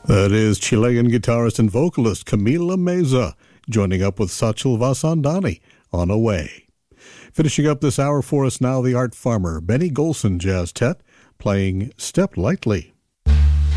That is Chilean guitarist and vocalist Camila Meza, joining up with Sachil Vasandani on Away. Finishing up this hour for us now, the art farmer Benny Golson Jazz Tet playing Step Lightly.